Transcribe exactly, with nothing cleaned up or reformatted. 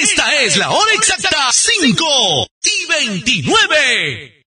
Esta es la hora exacta, cinco y veintinueve.